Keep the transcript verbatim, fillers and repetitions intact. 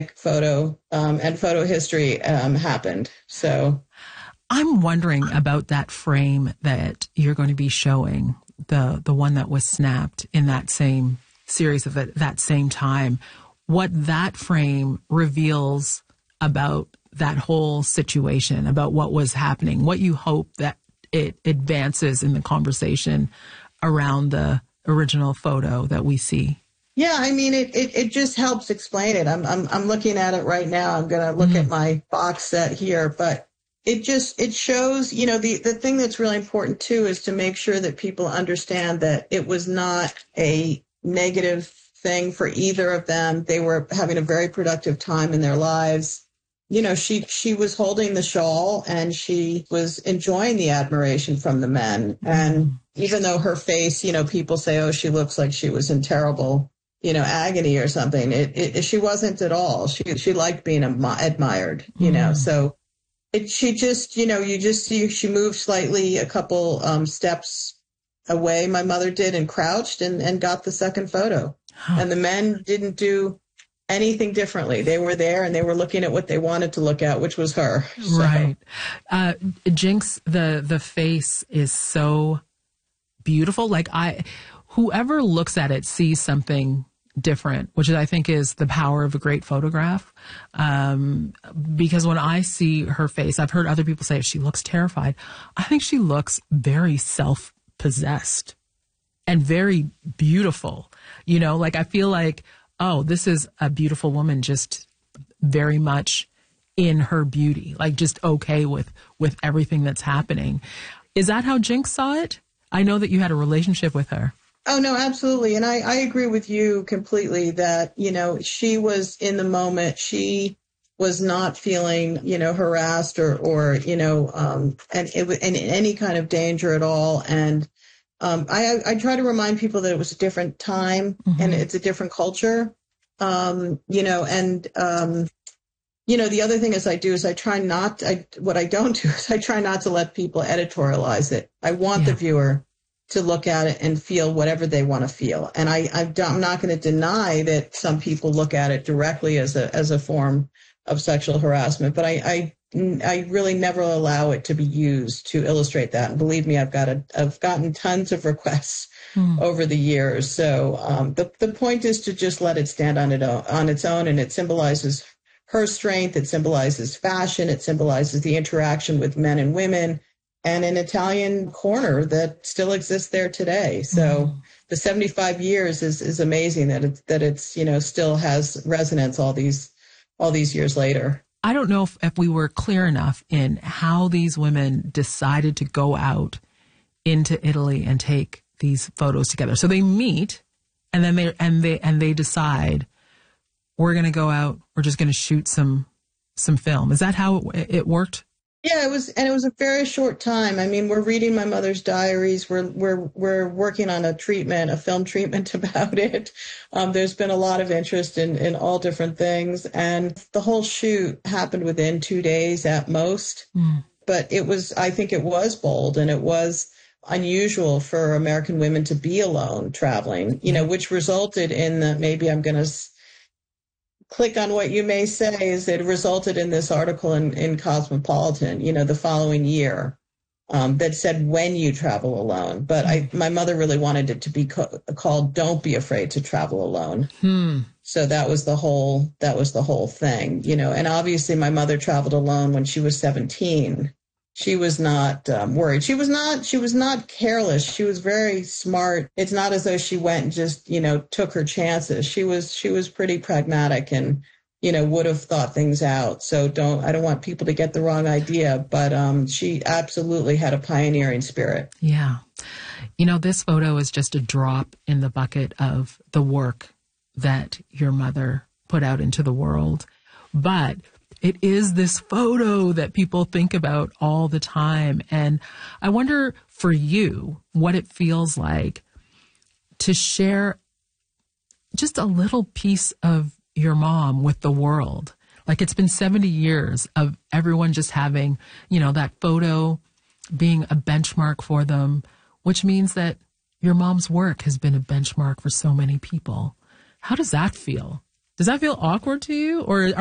photo um, and photo history um, happened. So I'm wondering about that frame that you're going to be showing, the the one that was snapped in that same series of it, that same time, what that frame reveals about that whole situation, about what was happening, what you hope that it advances in the conversation around the original photo that we see. Yeah, I mean, it, it, it just helps explain it. I'm I'm I'm looking at it right now. I'm going to look mm. at my box set here, but it just, it shows, you know, the, the thing that's really important too is to make sure that people understand that it was not a negative thing for either of them. They were having a very productive time in their lives. You know, she, she was holding the shawl and she was enjoying the admiration from the men. And even though her face, you know, people say, oh, she looks like she was in terrible, you know, agony or something. It, it she wasn't at all. She, she liked being admired, you know, so it, she just, you know, you just see she moved slightly a couple um, steps away. My mother did and crouched and, and got the second photo. Huh. And the men didn't do anything differently. They were there and they were looking at what they wanted to look at, which was her. So. Right. Uh, Jinx, the, the face is so beautiful. Like I, whoever looks at it sees something different, which I think is the power of a great photograph. Um, because when I see her face, I've heard other people say she looks terrified. I think she looks very self-possessed and very beautiful. You know, like I feel like, oh, this is a beautiful woman, just very much in her beauty, like just okay with, with everything that's happening. Is that how Jinx saw it? I know that you had a relationship with her. Oh, no, absolutely. And I, I agree with you completely that, you know, she was in the moment. She was not feeling, you know, harassed or, or you know, um, and it was in any kind of danger at all. And um, I, I try to remind people that it was a different time mm-hmm. and it's a different culture, um, you know, and, um, you know, the other thing is I do is I try not, I, what I don't do is I try not to let people editorialize it. I want yeah. the viewer to look at it and feel whatever they want to feel. And I, I I'm not going to deny that some people look at it directly as a as a form of sexual harassment, but I, I, I really never allow it to be used to illustrate that. And believe me, I've got a, I've gotten tons of requests hmm. over the years. So um, the, the point is to just let it stand on it on its own, and it symbolizes her strength. It symbolizes fashion. It symbolizes the interaction with men and women, and an Italian corner that still exists there today. So mm. the seventy-five years is, is amazing that it's, that it's, you know, still has resonance all these, all these years later. I don't know if, if we were clear enough in how these women decided to go out into Italy and take these photos together. So they meet and then they, and they, and they decide we're going to go out, we're just going to shoot some, some film. Is that how it, it worked? Yeah, it was, and it was a very short time. I mean, we're reading my mother's diaries. We're we're we're working on a treatment, a film treatment about it. Um, there's been a lot of interest in in all different things, and the whole shoot happened within two days at most. Mm. But it was, I think, it was bold, and it was unusual for American women to be alone traveling. You know, which resulted in the maybe I'm going to click on what you may say is it resulted in this article in, in Cosmopolitan, you know, the following year um, that said when you travel alone. But I, my mother really wanted it to be co- called Don't Be Afraid to Travel Alone. Hmm. So that was the whole, that was the whole thing, you know, and obviously my mother traveled alone when she was seventeen. She was not um, worried. She was not, she was not careless. She was very smart. It's not as though she went and just, you know, took her chances. She was, she was pretty pragmatic and, you know, would have thought things out. So don't, I don't want people to get the wrong idea, but um, she absolutely had a pioneering spirit. Yeah. You know, this photo is just a drop in the bucket of the work that your mother put out into the world. But it is this photo that people think about all the time. And I wonder for you what it feels like to share just a little piece of your mom with the world. Like it's been seventy years of everyone just having, you know, that photo being a benchmark for them, which means that your mom's work has been a benchmark for so many people. How does that feel? Does that feel awkward to you? Or